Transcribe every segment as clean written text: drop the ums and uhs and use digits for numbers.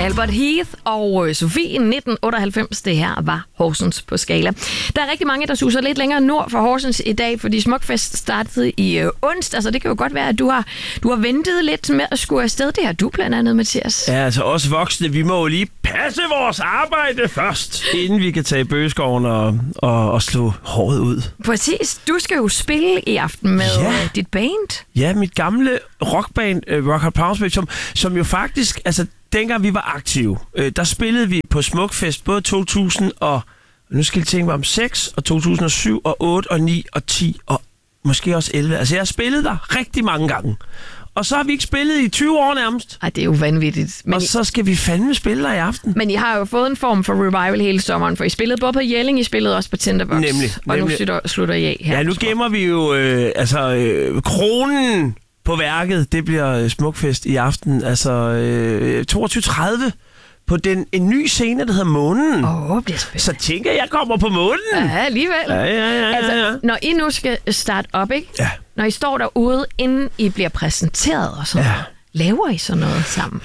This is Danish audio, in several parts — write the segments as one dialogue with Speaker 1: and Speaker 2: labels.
Speaker 1: Albert Heath og Sofie 1998. Det her var Horsens på Skala. Der er rigtig mange, der suser lidt længere nord for Horsens i dag, fordi Smukfest startede i onsdag, så det kan jo godt være, at du har ventet lidt med at skulle afsted. Det har du blandt andet, Mathias.
Speaker 2: Ja, altså os voksne, vi må jo lige passe vores arbejde først, inden vi kan tage bøgeskoven og slå håret ud.
Speaker 1: Præcis. Du skal jo spille i aften med dit band.
Speaker 2: Ja, mit gamle rockband, Rock Hard Pounds, som jo faktisk, altså dengang vi var aktive, der spillede vi på Smukfest både 2000 og, nu skal jeg tænke mig om 6, og 2007, og 8, og 9, og 10, og måske også 11. Altså jeg har spillet der rigtig mange gange. Og så har vi ikke spillet i 20 år nærmest.
Speaker 1: Ej, det er jo vanvittigt.
Speaker 2: Men og så skal vi fandme spille der i aften.
Speaker 1: Men I har jo fået en form for revival hele sommeren, for I spillede både på Jelling, I spillede også på Tinderbox.
Speaker 2: Nemlig.
Speaker 1: Og nu slutter I af her.
Speaker 2: Ja, nu gemmer vi jo kronen på værket. Det bliver Smukfest i aften. Altså 22.30 på en ny scene, der hedder Månen.
Speaker 1: Det er spændende.
Speaker 2: Så tænker jeg kommer på Månen.
Speaker 1: Ja, alligevel.
Speaker 2: Ja.
Speaker 1: Altså, når I nu skal starte op, ikke?
Speaker 2: Ja.
Speaker 1: Når I står derude, inden I bliver præsenteret og sådan noget, laver I sådan noget sammen?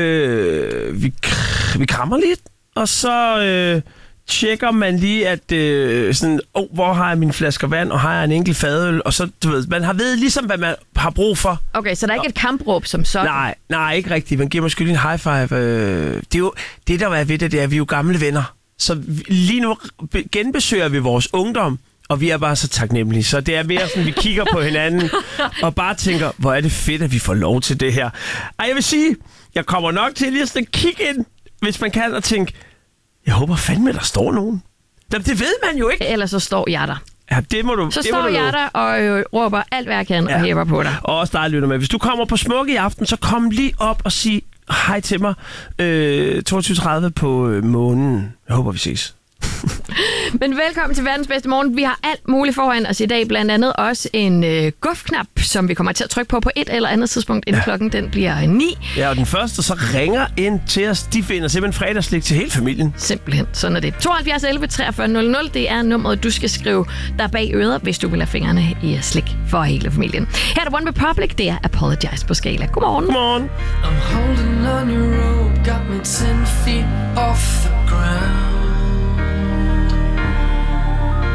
Speaker 2: Vi krammer lidt, og så tjekker man lige, at hvor har jeg mine flasker vand, og har jeg en enkelt fadøl, og så, du ved, man har ved ligesom, hvad man har brug for.
Speaker 1: Okay, så der er ikke et kampråb som sådan?
Speaker 2: Nej, ikke rigtigt. Man giver måske lige en high five. Det er jo det, der er ved det, er, vi er jo gamle venner. Så lige nu genbesøger vi vores ungdom, og vi er bare så taknemmelige. Så det er mere sådan, vi kigger på hinanden, og bare tænker, hvor er det fedt, at vi får lov til det her. Og jeg vil sige, jeg kommer nok til lige at kigge ind, hvis man kan, og tænke, jeg håber fandme, der står nogen. Det ved man jo ikke.
Speaker 1: Ellers så står jeg der.
Speaker 2: Ja, det må du.
Speaker 1: Så står jeg der og råber alt, hvad jeg kan, og hæver på dig.
Speaker 2: Og også dig, lytter med. Hvis du kommer på Smuk i aften, så kom lige op og sig hej til mig. 22.30 på Månen. Jeg håber, vi ses.
Speaker 1: Men velkommen til Verdens Bedste Morgen. Vi har alt muligt foran os i dag, blandt andet også en gufknap, som vi kommer til at trykke på et eller andet tidspunkt, inden klokken den bliver 9.
Speaker 2: Ja, og den første så ringer ind til os. De finder simpelthen fredagslik til hele familien.
Speaker 3: Simpelthen, sådan er det.
Speaker 1: 72 11 43 00, det er nummeret, du skal skrive der bag øret, hvis du vil have fingrene i slik for hele familien. Her er der One Republic, det er Apologize på Skala. Godmorgen.
Speaker 2: Godmorgen.
Speaker 4: I'm holding on your rope, got me 10 feet off the ground.